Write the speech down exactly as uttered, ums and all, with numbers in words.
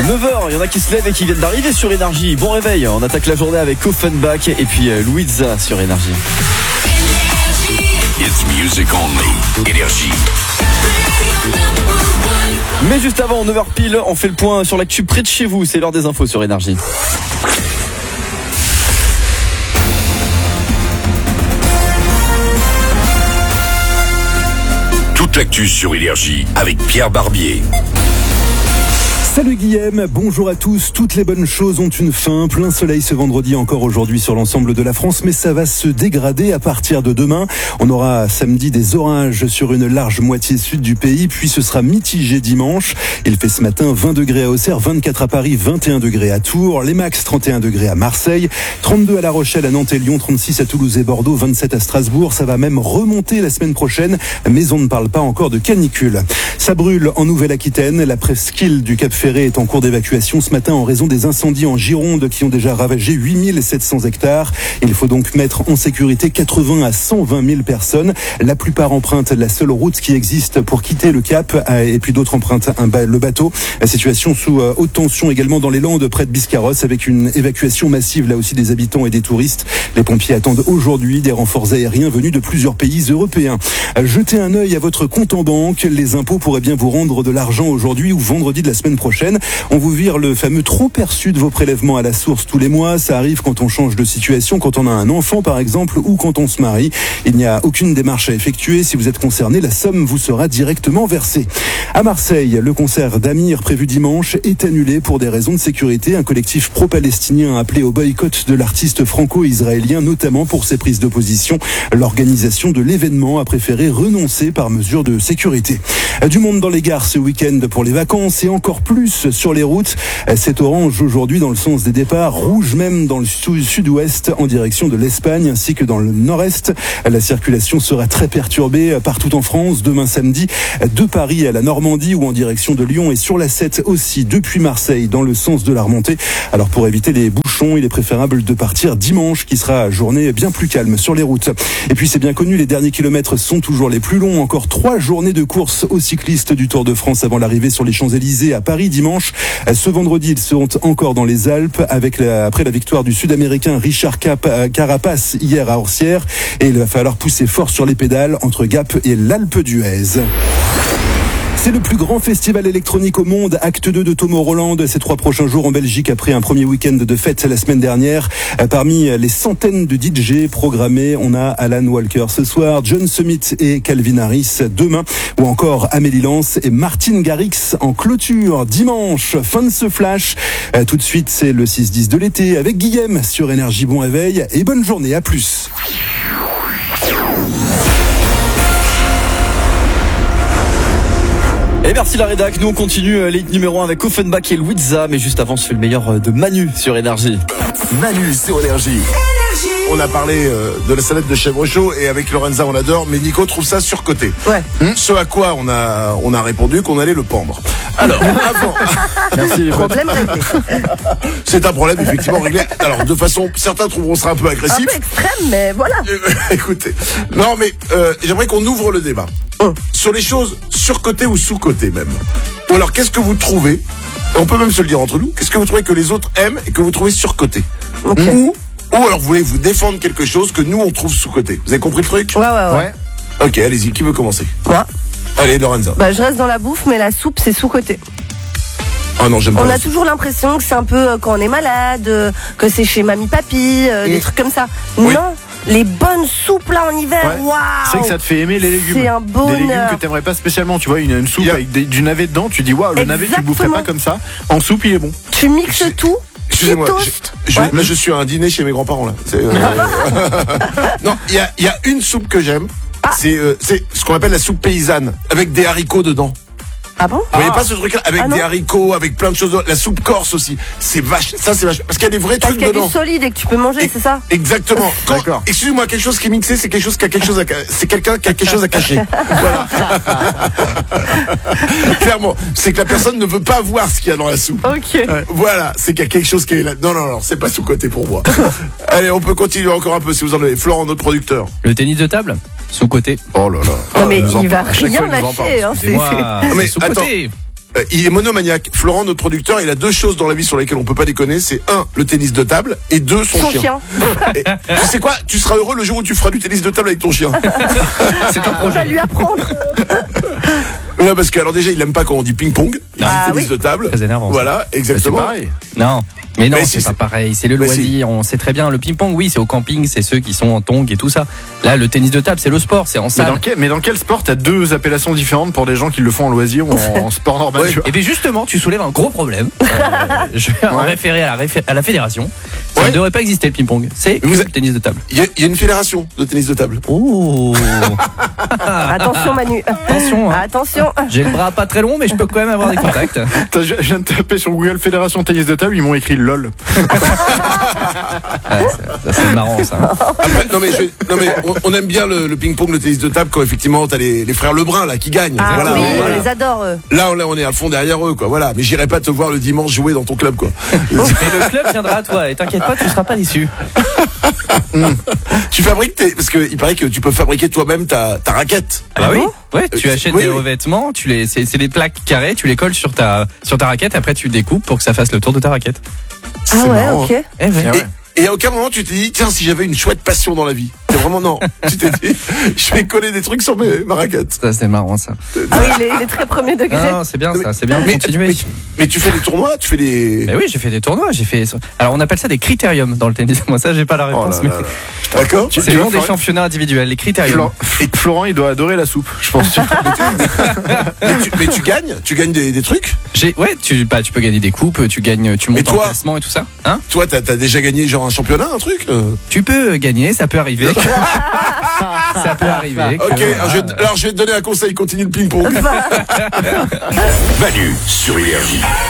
neuf heures, il y en a qui se lèvent et qui viennent d'arriver sur Énergie. Bon réveil, on attaque la journée avec Offenbach et puis Louisa sur Énergie. It's music only. Énergie. Mais juste avant, neuf heures pile, on fait le point sur l'actu près de chez vous. C'est l'heure des infos sur Énergie. Toute l'actu sur Énergie avec Pierre Barbier. Salut Guillaume, bonjour à tous. Toutes les bonnes choses ont une fin. Plein soleil ce vendredi, encore aujourd'hui sur l'ensemble de la France, mais ça va se dégrader à partir de demain. On aura samedi des orages sur une large moitié sud du pays, puis ce sera mitigé dimanche. Il fait ce matin vingt degrés à Auxerre, vingt-quatre à Paris, vingt et un degrés à Tours, les max trente et un degrés à Marseille, trente-deux à La Rochelle, à Nantes et Lyon, trente-six à Toulouse et Bordeaux, vingt-sept à Strasbourg. Ça va même remonter la semaine prochaine, mais on ne parle pas encore de canicule. Ça brûle en Nouvelle-Aquitaine. La presqu'île du Cap Ferré est en cours d'évacuation ce matin en raison des incendies en Gironde qui ont déjà ravagé huit mille sept cents hectares. Il faut donc mettre en sécurité quatre-vingts à cent vingt mille personnes. La plupart empruntent la seule route qui existe pour quitter le Cap et puis d'autres empruntent un ba- le bateau. La situation sous euh, haute tension également dans les Landes près de Biscarrosse avec une évacuation massive là aussi des habitants et des touristes. Les pompiers attendent aujourd'hui des renforts aériens venus de plusieurs pays européens. Jetez un œil à votre compte en banque. Les impôts pourraient bien vous rendre de l'argent aujourd'hui ou vendredi de la semaine prochaine. On vous vire le fameux trop perçu de vos prélèvements à la source tous les mois. Ça arrive quand on change de situation, quand on a un enfant par exemple ou quand on se marie. Il n'y a aucune démarche à effectuer. Si vous êtes concerné, la somme vous sera directement versée. À Marseille, le concert d'Amir prévu dimanche est annulé pour des raisons de sécurité. Un collectif pro-palestinien a appelé au boycott de l'artiste franco-israélien, notamment pour ses prises de position. L'organisation de l'événement a préféré renoncer par mesure de sécurité. Du monde dans les gares ce week-end pour les vacances et encore plus sur les routes. C'est orange aujourd'hui dans le sens des départs, rouge même dans le sud-ouest en direction de l'Espagne ainsi que dans le nord-est. La circulation sera très perturbée partout en France demain samedi de Paris à la Normandie ou en direction de Lyon et sur la sept aussi depuis Marseille dans le sens de la remontée. Alors pour éviter les bouchons, il est préférable de partir dimanche qui sera journée bien plus calme sur les routes. Et puis c'est bien connu, les derniers kilomètres sont toujours les plus longs. Encore trois journées de course aux cyclistes du Tour de France avant l'arrivée sur les Champs-Élysées à Paris dimanche. Ce vendredi, ils seront encore dans les Alpes avec la, après la victoire du Sud-Américain Richard Cap, Carapace hier à Orsières. Et il va falloir pousser fort sur les pédales entre Gap et l'Alpe d'Huez. C'est le plus grand festival électronique au monde, Acte deux de Tomorrowland, ces trois prochains jours en Belgique après un premier week-end de fête la semaine dernière. Parmi les centaines de D J programmés, on a Alan Walker ce soir, John Summit et Calvin Harris demain, ou encore Amélie Lance et Martin Garrix en clôture dimanche. Fin de ce flash. Tout de suite, c'est le six dix de l'été avec Guillaume sur Énergie. Bon réveil et bonne journée, à plus. Et merci la rédac, nous on continue les numéros un avec Offenbach et Louisa, mais juste avant je fais le meilleur de Manu sur Énergie. Manu sur Énergie. On a parlé euh, de la salade de chèvre chaud et avec Lorenza on adore, mais Nico trouve ça surcoté. Ouais. Hum, ce à quoi on a on a répondu qu'on allait le pendre. Alors avant. Merci. Problème réglé. C'est un problème effectivement réglé. Alors de façon, certains trouveront ça un peu agressif. Un peu extrême, mais voilà. Euh, écoutez, non mais euh, j'aimerais qu'on ouvre le débat Oh. sur les choses surcotées ou sous-cotées même. Ou alors qu'est-ce que vous trouvez, on peut même se le dire entre nous, qu'est-ce que vous trouvez que les autres aiment et que vous trouvez surcoté. Ok. Ou Ou alors vous voulez vous défendre quelque chose que nous on trouve sous-coté. Vous avez compris le truc ? Ouais, ouais, ouais. Ok, allez-y, qui veut commencer ? Moi. Allez, Lorenza. Bah, je reste dans la bouffe, mais la soupe, c'est sous-côté. Ah non, j'aime pas. On la a soupe. toujours l'impression que c'est un peu euh, quand on est malade, euh, que c'est chez mamie-papy, euh, des trucs comme ça. Oui. Non, les bonnes soupes là en hiver, Ouais. waouh. C'est que ça te fait aimer les légumes. C'est un bonheur. Des légumes que t'aimerais pas spécialement. Tu vois, une, une soupe Il y a- avec des- du navet dedans, tu dis waouh, le navet tu le boufferais Exactement. pas comme ça. En soupe, il est bon. Tu mixes tout, tu Excusez-moi, toastes. je, je- Ouais. là je suis à un dîner chez mes grands-parents là. C'est, euh, non, il y a, il y a une soupe que j'aime. Ah. C'est, euh, c'est ce qu'on appelle la soupe paysanne, avec des haricots dedans. Ah bon? Vous voyez pas ce truc-là avec Ah non. des haricots, avec plein de choses. La soupe corse aussi. C'est vache. Ça c'est vache. Parce qu'il y a des vrais Parce trucs qu'il y a dedans. du solide et que tu peux manger, c'est ça? Exactement. Quand- D'accord. Excusez-moi, quelque chose qui est mixé, c'est quelque chose qui a quelque chose à, ca- c'est quelqu'un qui a quelque chose à cacher. Voilà. Clairement, c'est que la personne ne veut pas voir ce qu'il y a dans la soupe. Ok. Voilà, c'est qu'il y a quelque chose qui est là. Non, non, non, c'est pas sous-côté pour moi. Allez, on peut continuer encore un peu si vous en avez. Florent, notre producteur. Le tennis de table, sous-côté. Oh là là. Non mais nous en il va parle. À chaque rien fois, il nous en parle. lâcher, hein, c'est- Moi, mais c'est sous-côté. euh, il est monomaniaque. Florent, notre producteur, il a deux choses dans la vie sur lesquelles on peut pas déconner. C'est un, le tennis de table, et deux, son, Son chien. chien. Et, tu sais quoi? Tu seras heureux le jour où tu feras du tennis de table avec ton chien. C'est un On va projet. lui apprendre. Ouais, parce que alors déjà, il aime pas quand on dit ping-pong. Il dit Ah, tennis oui. de table. Très énervant, ça. Voilà, C'est exactement. pareil. Non. Mais non, Mais c'est si, pas c'est- pareil. C'est le Mais loisir. On sait très bien. Le ping-pong, oui, c'est au camping. C'est ceux qui sont en tongs et tout ça. Là, le tennis de table, c'est le sport. C'est en Mais salle. dans, quel, mais dans quel sport t'as deux appellations différentes pour des gens qui le font en loisir ou en, en sport normal, Ouais. tu vois? Et bien justement, tu soulèves un gros problème. Euh, je vais en Ouais. référer à la, réfé- à la fédération. Ça Ouais. ne devrait pas exister le ping-pong. C'est que Vous le êtes- tennis de table. Il y, a, il y a une fédération de tennis de table. Oh. Attention Manu. Attention. hein. Attention. J'ai le bras pas très long, mais je peux quand même avoir des contacts. Attends, je je viens de taper sur Google Fédération tennis de table, ils m'ont écrit LOL. Ah, ça, ça, c'est marrant ça. Après, non mais, je- non mais on, on aime bien le, le ping-pong, le tennis de table quand effectivement t'as les, les frères Lebrun là qui gagnent. Ah voilà, oui, voilà. on les adore eux. Là, on, là on est à fond derrière eux quoi. Voilà. Mais j'irai pas te voir le dimanche jouer dans ton club quoi. Et le club viendra à toi. Et t'inquiète pas, tu seras pas déçu. Tu fabriques tes, parce que il paraît que tu peux fabriquer toi-même ta, ta raquette. Ah bah oui. Ouais, tu Euh, achètes oui, des oui. revêtements, tu les, c'est, c'est des plaques carrées, tu les colles sur ta, sur ta raquette, après tu découpes pour que ça fasse le tour de ta raquette. Ah C'est ouais, marrant, ok. hein. Eh ouais. Ah ouais. Et, et à aucun moment tu t'es dit tiens si j'avais une chouette passion dans la vie. C'est vraiment non. Tu t'es dit je vais coller des trucs sur mes, ma raquette. Ça c'est marrant ça. Ah oui, il est, il est très premier degré. Non, c'est bien ça, c'est bien de Mais- continuer. mais- Mais tu fais des tournois, tu fais des. Mais oui, j'ai fait des tournois, j'ai fait. Alors on appelle ça des critériums dans le tennis. Moi ça j'ai pas la Oh réponse, là mais là là. D'accord. c'est tu le vois, nom des Florent- championnats individuels, les critériums. Flor- Florent, il doit adorer la soupe, je pense. Mais tu, mais tu gagnes, tu gagnes des, des trucs. J'ai, ouais, tu, bah, tu peux gagner des coupes, tu gagnes, tu Mais montes en toi classement et tout ça. Hein? Toi, t'as as déjà gagné genre un championnat, un truc. euh Tu peux gagner, ça peut arriver. Ça peut arriver. que- Ok. Alors je, vais, alors je vais te donner un conseil. Continue le ping-pong. Manu sur Énergie.